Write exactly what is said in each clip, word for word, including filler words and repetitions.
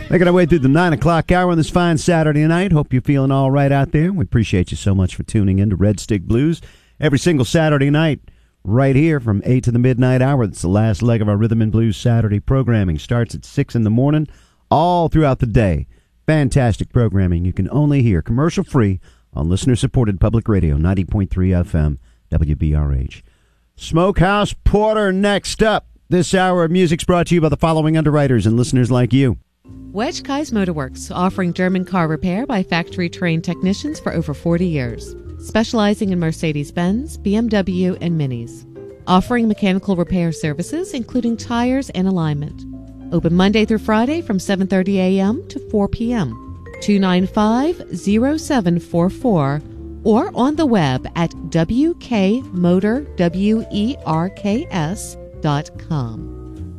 Making our way through the nine o'clock hour on this fine Saturday night. Hope you're feeling all right out there. We appreciate you so much for tuning in to Red Stick Blues every single Saturday night right here from eight to the midnight hour. That's the last leg of our Rhythm and Blues Saturday programming. Starts at six in the morning, all throughout the day. Fantastic programming you can only hear commercial-free on listener-supported public radio, ninety point three F M, W B R H. Smokehouse Porter next up. This hour of music's brought to you by the following underwriters and listeners like you. Wedge Kai's Motorworks, offering German car repair by factory-trained technicians for over forty years. Specializing in Mercedes-Benz, B M W, and Minis. Offering mechanical repair services, including tires and alignment. Open Monday through Friday from seven thirty a.m. to four p.m. two nine five, oh seven four four or on the web at w k motor werks dot com.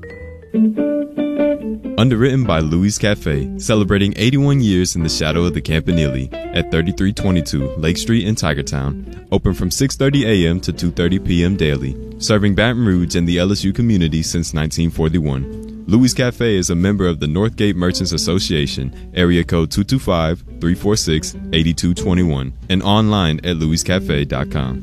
Underwritten by Louis Cafe, celebrating eighty-one years in the shadow of the Campanile at thirty-three twenty-two Lake Street in Tigertown. Open from six thirty a.m. to two thirty p.m. daily. Serving Baton Rouge and the L S U community since nineteen forty-one. Louis Cafe is a member of the Northgate Merchants Association, area code two two five, three four six, eight two two one, and online at louis cafe dot com.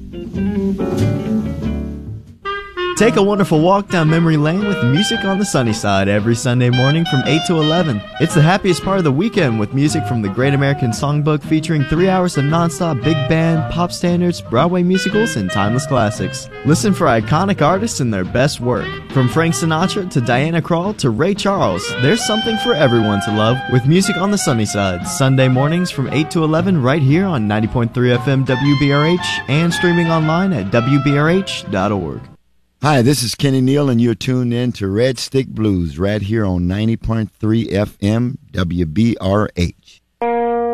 Take a wonderful walk down memory lane with music on the sunny side every Sunday morning from eight to eleven. It's the happiest part of the weekend with music from the Great American Songbook featuring three hours of nonstop big band, pop standards, Broadway musicals, and timeless classics. Listen for iconic artists and their best work. From Frank Sinatra to Diana Krall to Ray Charles, there's something for everyone to love with music on the sunny side. Sunday mornings from eight to eleven right here on ninety point three F M W B R H and streaming online at w b r h dot org. Hi, this is Kenny Neal, and you're tuned in to Red Stick Blues right here on ninety point three F M W B R H.